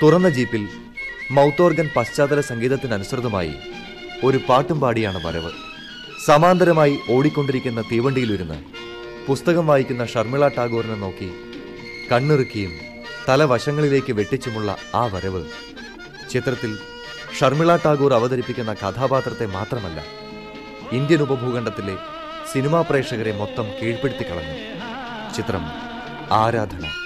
തുറന്ന ജീപ്പിൽ മൗത്തോർഗൻ പശ്ചാത്തല സംഗീതത്തിനനുസൃതമായി ഒരു പാട്ടും പാടിയാണ് വരവ്. സമാന്തരമായി ഓടിക്കൊണ്ടിരിക്കുന്ന തീവണ്ടിയിലിരുന്ന് പുസ്തകം വായിക്കുന്ന ഷർമിള ടാഗോറിനെ നോക്കി കണ്ണിറുക്കിയും തലവശങ്ങളിലേക്ക് വെട്ടിച്ചുമുള്ള ആ വരവ് ചിത്രത്തിൽ ഷർമിള ടാഗോർ അവതരിപ്പിക്കുന്ന കഥാപാത്രത്തെ മാത്രമല്ല, ഇന്ത്യൻ ഉപഭൂഖണ്ഡത്തിലെ സിനിമാ പ്രേക്ഷകരെ മൊത്തം കീഴ്പ്പെടുത്തി കളഞ്ഞു. ചിത്രം ആരാധന.